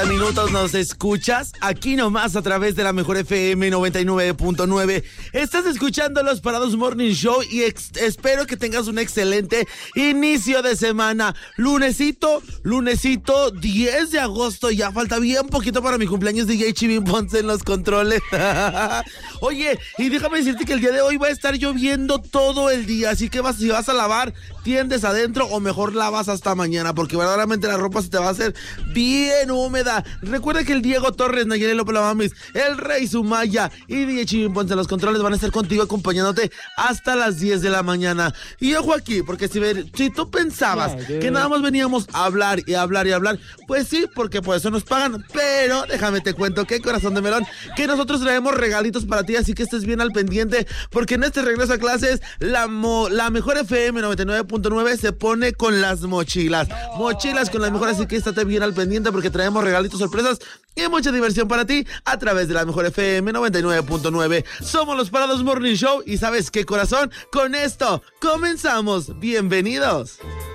30 minutos nos escuchas aquí nomás a través de la mejor FM 99.9. Estás escuchando Los Parados Morning Show y espero que tengas un excelente inicio de semana. Lunesito 10 de agosto, ya falta bien poquito para mi cumpleaños. DJ Chivín Ponce en los controles. Oye, y déjame decirte que el día de hoy va a estar lloviendo todo el día, así que si vas a lavar, tiendes adentro o mejor lavas hasta mañana, porque verdaderamente la ropa se te va a hacer bien húmeda. Recuerda que el Diego Torres, Nayeli López Lamamis, el Rey Sumaya y DJ Chivín Ponce en los controles van a estar contigo acompañándote hasta las 10 de la mañana. Y ojo aquí, porque si tú pensabas que nada más veníamos a hablar y hablar y hablar, pues sí, porque por eso nos pagan, pero déjame te cuento que corazón de melón, que nosotros traemos regalitos para ti, así que estés bien al pendiente, porque en este regreso a clases, la mejor FM 99.9 se pone con las mochilas con las mejores, así que estate bien al pendiente porque traemos regalitos, sorpresas y mucha diversión para ti a través de la mejor FM 99.9. Somos Los Parados Morning Show y ¿sabes qué, corazón? Con esto comenzamos. Bienvenidos.